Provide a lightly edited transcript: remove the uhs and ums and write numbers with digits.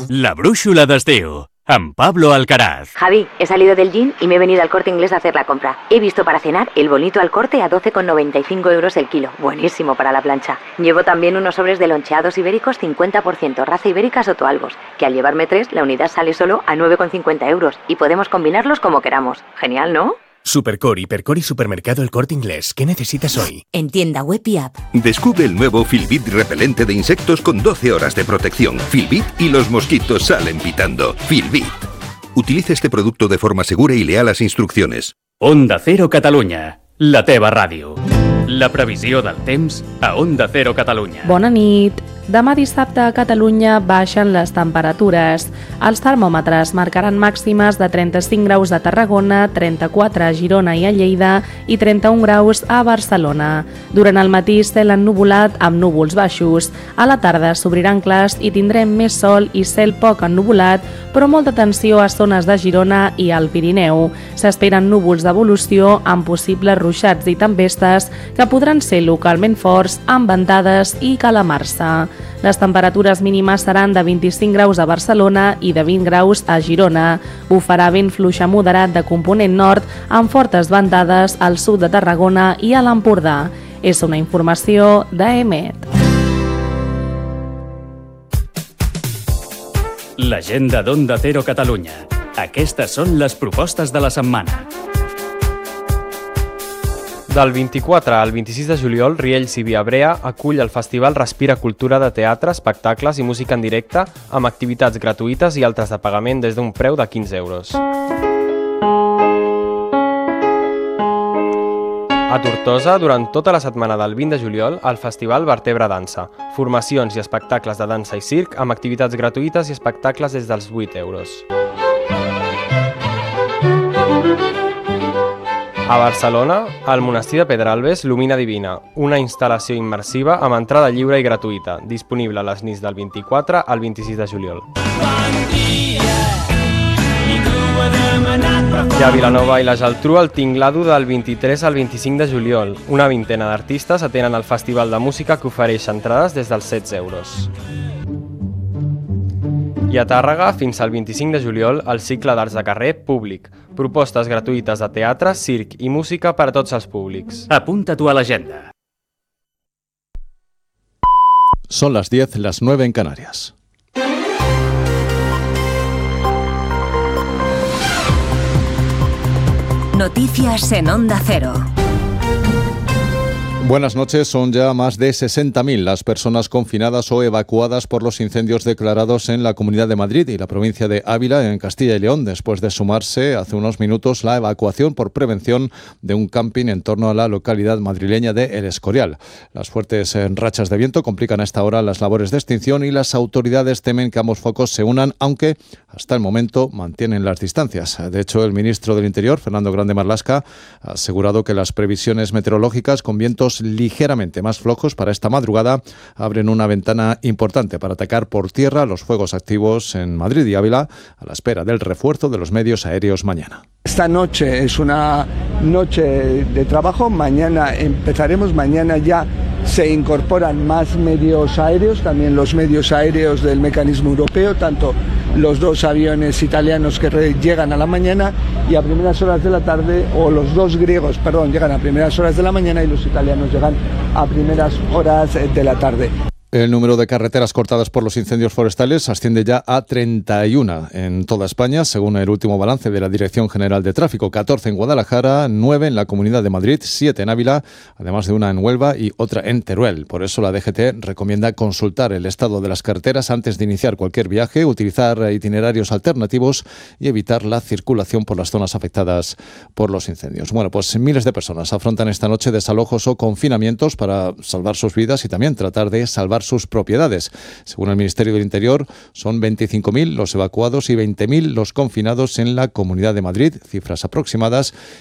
La brúixola d'estiu, amb Pablo Alcaraz. Javi, he salido del gym y me he venido al Corte Inglés a hacer la compra. He visto para cenar el bonito al corte a 12,95 euros el kilo. Buenísimo para la plancha. Llevo también unos sobres de loncheados ibéricos 50% raza ibérica Sotoalbos, que al llevarme 3 la unidad sale solo a 9,50 euros y podemos combinarlos como queramos. Genial, ¿no? Supercore, Hipercore y Supermercado El Corte Inglés. ¿Qué necesitas hoy? En tienda web y app. Descubre el nuevo Filbit repelente de insectos con 12 horas de protección. Filbit y los mosquitos salen pitando. Filbit. Utiliza este producto de forma segura y lea las instrucciones. Onda Cero Catalunya, la teva ràdio. La previsió del temps a Onda Cero Catalunya. Bona nit. Demà dissabte a Catalunya baixen les temperatures. Els termòmetres marcaran màximes de 35 graus a Tarragona, 34 a Girona i a Lleida i 31 graus a Barcelona. Durant el matí cel ennuvolat amb núvols baixos. A la tarda s'obriran clars i tindrem més sol i cel poc ennuvolat, però molta atenció a zones de Girona i al Pirineu. S'esperen núvols d'evolució amb possibles ruixats i tempestes que podran ser localment forts amb ventades i calamarsa. Les temperatures mínimes seran de 25 graus a Barcelona i de 20 graus a Girona. Bufarà vent fluix a moderat de component nord amb fortes ventades al sud de Tarragona i a l'Empordà. És una informació d'EMET. L'agenda d'Onda Cero Catalunya. Aquestes són les propostes de la setmana. Del 24 al 26 de juliol, Riells i Viabrea acull el Festival Respira Cultura de teatre, espectacles i música en directe amb activitats gratuïtes i altres de pagament des d'un preu de 15 euros. A Tortosa, durant tota la setmana del 20 de juliol, el Festival Vertebra Dansa, formacions i espectacles de dansa i circ amb activitats gratuïtes i espectacles des dels 8 euros. A Barcelona, al Monestir de Pedralbes, Lumina Divina, una instal·lació immersiva amb entrada lliure i gratuïta, disponible a les nits del 24 al 26 de juliol. I a Vilanova i la Geltrú, el Tinglado del 23 al 25 de juliol. Una vintena d'artistes atenen el festival de música que ofereix entrades des dels 16 euros. I a Tàrrega, fins al 25 de juliol, el cicle d'arts de carrer Públic. Propostes gratuïtes de teatre, circ i música per a tots els públics. Apunta-t'ho a l'agenda. Son las 10, las 9 en Canarias. Noticias en Onda Cero. Buenas noches. Son ya más de 60.000 las personas confinadas o evacuadas por los incendios declarados en la Comunidad de Madrid y la provincia de Ávila, en Castilla y León, después de sumarse hace unos minutos la evacuación por prevención de un camping en torno a la localidad madrileña de El Escorial. Las fuertes rachas de viento complican a esta hora las labores de extinción y las autoridades temen que ambos focos se unan, aunque hasta el momento mantienen las distancias. De hecho, el ministro del Interior, Fernando Grande Marlaska, ha asegurado que las previsiones meteorológicas con vientos ligeramente más flojos para esta madrugada abren una ventana importante para atacar por tierra los fuegos activos en Madrid y Ávila, a la espera del refuerzo de los medios aéreos mañana. Esta noche es una noche de trabajo, mañana ya se incorporan más medios aéreos, también los medios aéreos del mecanismo europeo, tanto los 2 aviones italianos que llegan a la mañana y a primeras horas de la tarde, o los 2 griegos, llegan a primeras horas de la mañana y los italianos llegan a primeras horas de la tarde. El número de carreteras cortadas por los incendios forestales asciende ya a 31 en toda España, según el último balance de la Dirección General de Tráfico. 14 en Guadalajara, 9 en la Comunidad de Madrid, 7 en Ávila, además de una en Huelva y otra en Teruel. Por eso la DGT recomienda consultar el estado de las carreteras antes de iniciar cualquier viaje, utilizar itinerarios alternativos y evitar la circulación por las zonas afectadas por los incendios. Bueno, pues miles de personas afrontan esta noche desalojos o confinamientos para salvar sus vidas y también tratar de salvar sus propiedades. Según el Ministerio del Interior, son 25.000 los evacuados y 20.000 los confinados en la Comunidad de Madrid, cifras aproximadas,